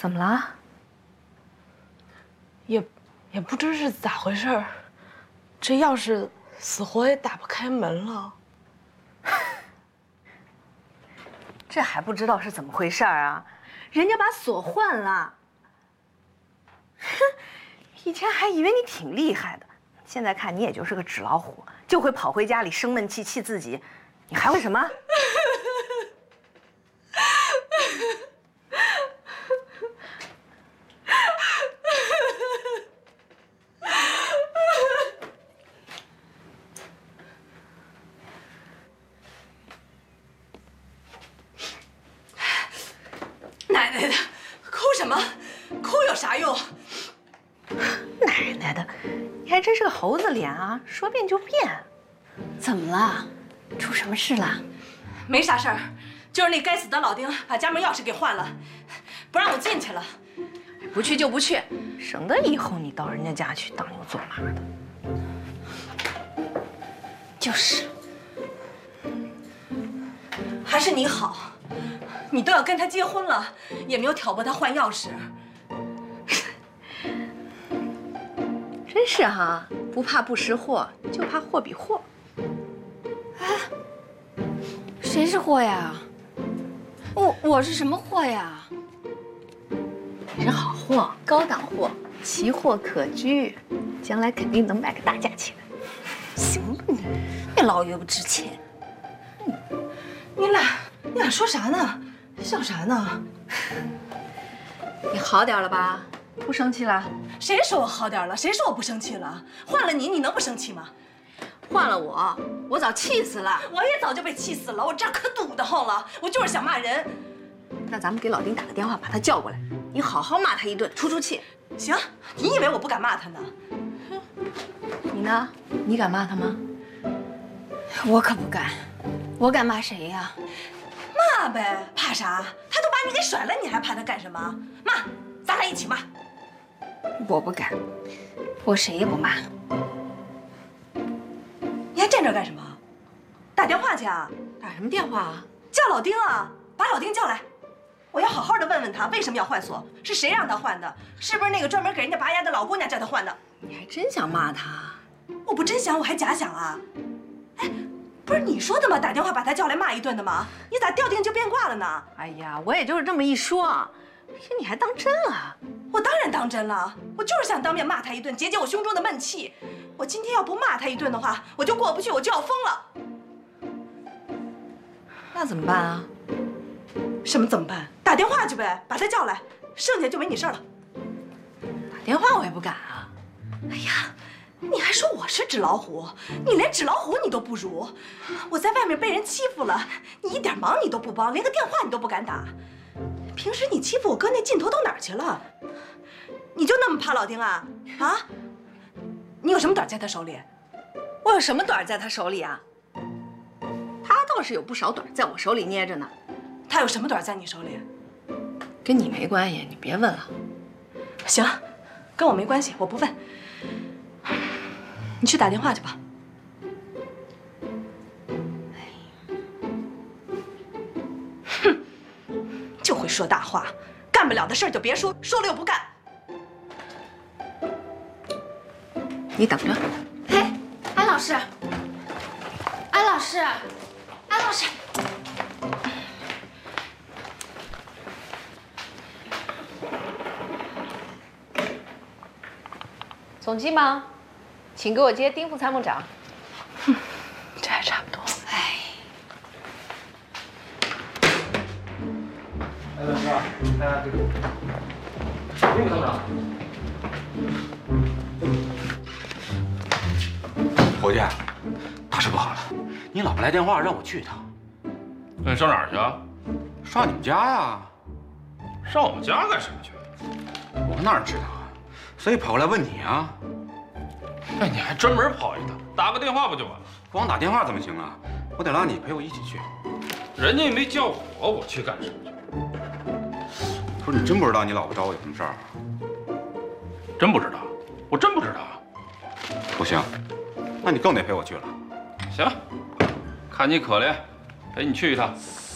怎么了？ 也不知是咋回事儿，这钥匙死活也打不开门了。 这还不知道是怎么回事啊？人家把锁换了。哼，以前还以为你挺厉害的，现在看你也就是个纸老虎，就会跑回家里生闷气气自己，你还会什么？ 奶奶的，哭什么？哭有啥用？ 奶奶的，你还真是个猴子脸啊，说变就变。 怎么了？出什么事了？ 没啥事儿，就是那该死的老丁把家门钥匙给换了，不让我进去了。 不去就不去，省得以后你到人家家去当牛做马的。 就是， 还是你好，你都要跟他结婚了，也没有挑拨他换钥匙。 真是哈，不怕不识货，就怕货比货。 谁是货呀？我是什么货呀？ 你是好货，高档货，奇货可居，将来肯定能卖个大价钱。 行了你，别老岳不值钱。 你俩说啥呢？笑啥呢？ 你好点了吧？不生气了？ 谁说我好点了？谁说我不生气了？换了你能不生气吗？ 换了我早气死了。 我也早就被气死了，我这儿可堵得慌了。我就是想骂人。 那咱们给老丁打个电话，把他叫过来，你好好骂他一顿，出气。 行，你以为我不敢骂他呢？ 你呢？你敢骂他吗？ 我可不敢，我敢骂谁呀？ 骂呗，怕啥？他都把你给甩了，你还怕他干什么？骂，咱俩一起骂。 我不敢，我谁也不骂。 你还站这干什么？打电话去啊？ 打什么电话啊？ 叫老丁啊！把老丁叫来，我要好好的问问他为什么要换锁，是谁让他换的？是不是那个专门给人家拔牙的老姑娘叫他换的？ 你还真想骂他？ 我不真想，我还假想啊！哎，不是你说的吗？打电话把他叫来骂一顿的吗？你咋掉腚就变卦了呢？ 哎呀，我也就是这么一说，可你还当真了？ 我当然当真了，我就是想当面骂他一顿，解解我胸中的闷气。我今天要不骂他一顿的话，我就过不去，我就要疯了。 那怎么办啊？ 什么怎么办？打电话去呗，把他叫来，剩下就没你事了。 打电话我也不敢啊。 哎呀，你还说我是纸老虎？你连纸老虎你都不如。我在外面被人欺负了，你一点忙你都不帮，连个电话你都不敢打。平时你欺负我哥那劲头到哪儿去了？你就那么怕老丁啊？啊？你有什么短在他手里？ 我有什么短在他手里啊？他倒是有不少短在我手里捏着呢。 他有什么短在你手里？ 跟你没关系，你别问了。 行，跟我没关系，我不问。你去打电话去吧。哼，就会说大话，干不了的事儿就别说，说了又不干。 你等着。 嘿，安老师，安老师，安老师。 总机吗？请给我接丁副参谋长。 哼，这还差不多。 哎， 老师，看下这个，丁副参谋长。 伙计，大事不好了！你老婆来电话让我去一趟。 那你上哪儿去啊？ 上你们家呀？ 上我们家干什么去？ 我哪知道啊？所以跑过来问你啊。 那你还专门跑一趟，打个电话不就完了？ 光打电话怎么行啊？我得拉你陪我一起去。 人家也没叫我，我去干什么去？ 不是你真不知道你老婆找我有什么事儿啊？ 真不知道，我真不知道。 不行，那你更得陪我去了。 行，看你可怜，陪你去一趟。